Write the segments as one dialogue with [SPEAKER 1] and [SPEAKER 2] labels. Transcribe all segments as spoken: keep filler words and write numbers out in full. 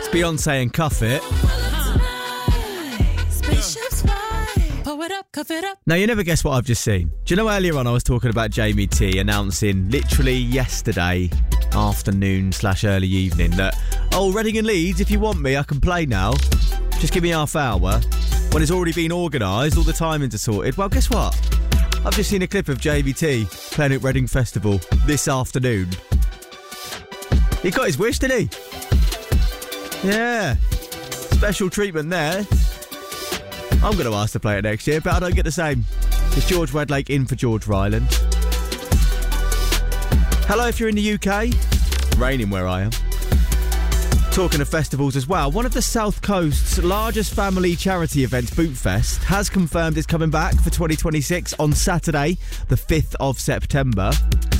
[SPEAKER 1] It's Beyonce and Cuff It. Now, you never guess what I've just seen. Do you know earlier on I was talking about Jamie T announcing literally yesterday afternoon slash early evening that, oh, Reading and Leeds, if you want me, I can play now. Just give me half hour. When it's already been organised, all the timings are sorted. Well, guess what? I've just seen a clip of Jamie T playing at Reading Festival this afternoon. He got his wish, didn't he? Yeah. Special treatment there. I'm going to ask to play it next year, but I don't get the same. It's George Wedlake in for George Ryland. Hello if you're in the U K. Raining where I am. Talking of festivals as well, one of the South Coast's largest family charity events, Bootfest, has confirmed it's coming back for twenty twenty-six on Saturday, the fifth of September.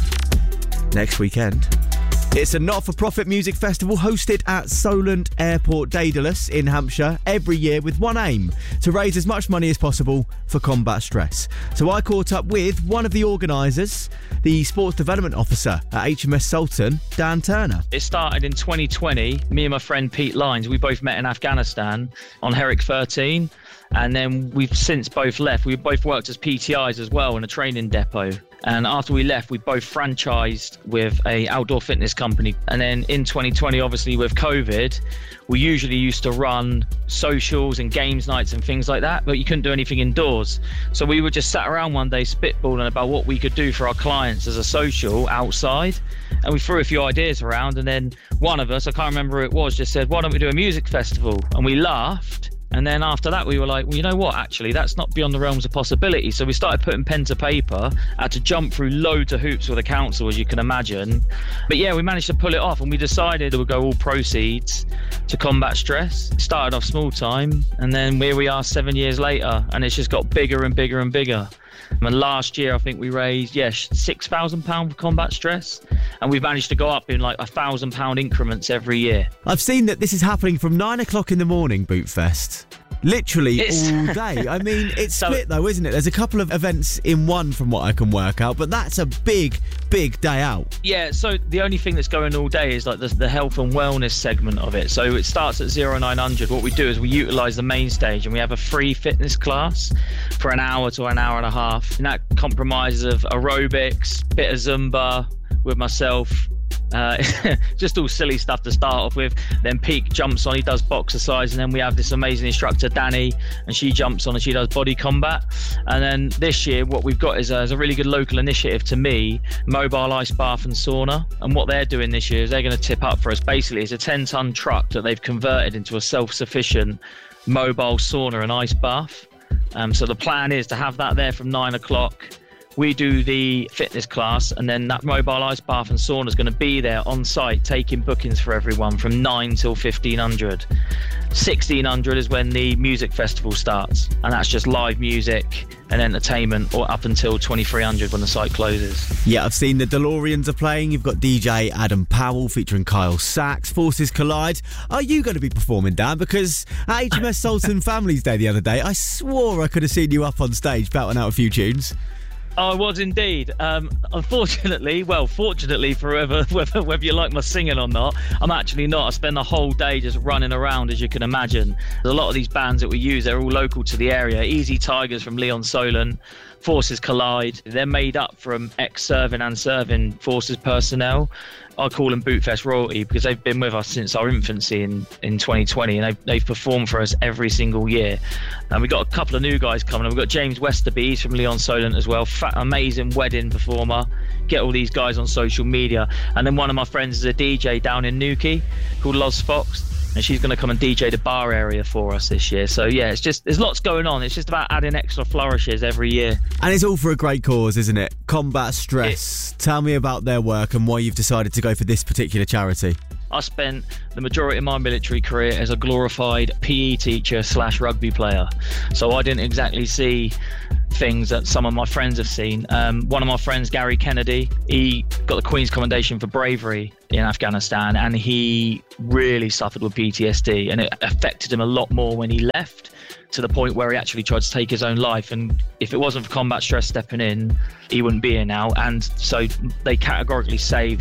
[SPEAKER 1] Next weekend. It's a not-for-profit music festival hosted at Solent Airport Daedalus in Hampshire every year with one aim, to raise as much money as possible for combat stress. So I caught up with one of the organisers, the Sports Development Officer at H M S Sultan, Dan Turner.
[SPEAKER 2] It started in twenty twenty. Me and my friend Pete Lines, we both met in Afghanistan on Herrick thirteen. And then we've since both left. We both worked as P T Is as well in a training depot. And after we left, we both franchised with a outdoor fitness company. And then in twenty twenty, obviously with COVID, we usually used to run socials and games nights and things like that, but you couldn't do anything indoors. So we were just sat around one day spitballing about what we could do for our clients as a social outside. And we threw a few ideas around. And then one of us, I can't remember who it was, just said, why don't we do a music festival? And we laughed. And then after that, we were like, well, you know what, actually, that's not beyond the realms of possibility. So we started putting pen to paper, had to jump through loads of hoops with the council, as you can imagine. But yeah, we managed to pull it off, and we decided it would go all proceeds to combat stress. It started off small time, and then here we are seven years later, and it's just got bigger and bigger and bigger. And last year, I think we raised, yeah, six thousand pounds for combat stress. And we've managed to go up in like one thousand pounds increments every year.
[SPEAKER 1] I've seen that this is happening from nine o'clock in the morning, Bootfest. Literally
[SPEAKER 2] It's-
[SPEAKER 1] all day. I mean, it's
[SPEAKER 2] So-
[SPEAKER 1] split though, isn't it? There's a couple of events in one from what I can work out, but that's a big, big day out.
[SPEAKER 2] Yeah, so the only thing that's going all day is like the, the health and wellness segment of it. So it starts at zero nine hundred. What we do is we utilise the main stage, and we have a free fitness class for an hour to an hour and a half. And that compromises of aerobics, bit of Zumba with myself, uh, just all silly stuff to start off with. Then Pete jumps on, he does boxercise, and then we have this amazing instructor, Danny, and she jumps on and she does body combat. And then this year, what we've got is a, is a really good local initiative to me, Mobile Ice Bath and Sauna. And what they're doing this year is they're going to tip up for us. Basically, it's a ten-ton truck that they've converted into a self-sufficient mobile sauna and ice bath. Um, so the plan is to have that there from nine o'clock. We do the fitness class, and then that mobile ice bath and sauna is going to be there on site, taking bookings for everyone from nine till fifteen hundred. sixteen hundred is when the music festival starts, and that's just live music and entertainment, or up until twenty-three hundred when the site closes.
[SPEAKER 1] Yeah, I've seen the DeLoreans are playing. You've got D J Adam Powell featuring Kyle Sachs. Forces collide. Are you going to be performing, Dan? Because at H M S Sultan Families Day the other day, I swore I could have seen you up on stage belting out a few tunes.
[SPEAKER 2] I was indeed. Um, unfortunately, well, fortunately for whoever, whether, whether you like my singing or not, I'm actually not. I spend the whole day just running around, as you can imagine. A lot of these bands that we use, they're all local to the area. Easy Tigers from Leon Solon, Forces Collide. They're made up from ex-serving and serving Forces personnel. I call them Bootfest royalty because they've been with us since our infancy in, in twenty twenty, and they've, they've performed for us every single year. And we've got a couple of new guys coming up. We've got James Westerby, he's from Leon Solent as well, fat, amazing wedding performer. Get all these guys on social media. And then one of my friends is a D J down in Newquay called Loz Fox, and she's going to come and D J the bar area for us this year. So yeah, it's just, there's lots going on. It's just about adding extra flourishes every year.
[SPEAKER 1] And it's all for a great cause, isn't it? Combat stress. It, Tell me about their work and why you've decided to go for this particular charity.
[SPEAKER 2] I spent the majority of my military career as a glorified P E teacher slash rugby player. So I didn't exactly see things that some of my friends have seen. Um, one of my friends, Gary Kennedy, he got the Queen's Commendation for bravery in Afghanistan, and he really suffered with P T S D, and it affected him a lot more when he left, to the point where he actually tried to take his own life. And if it wasn't for combat stress stepping in, he wouldn't be here now. And so they categorically saved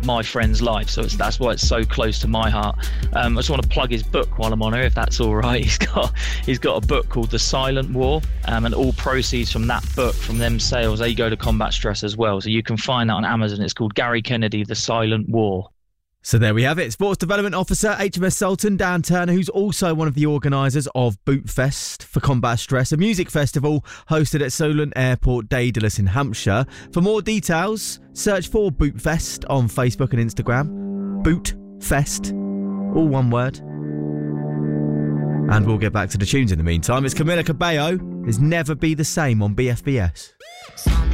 [SPEAKER 2] my friend's life. So it's, that's why it's so close to my heart. Um, I just want to plug his book while I'm on here, if that's all right. He's got he's got a book called The Silent War, um, and all proceeds from that book, from them sales, they go to combat stress as well. So you can find that on Amazon. It's called Gary Kennedy, The Silent War.
[SPEAKER 1] So there we have it. Sports Development Officer, H M S Sultan, Dan Turner, who's also one of the organisers of Bootfest for Combat Stress, a music festival hosted at Solent Airport, Daedalus in Hampshire. For more details, search for Bootfest on Facebook and Instagram. Bootfest, all one word. And we'll get back to the tunes in the meantime. It's Camila Cabello. There's Never Be the Same on B F B S.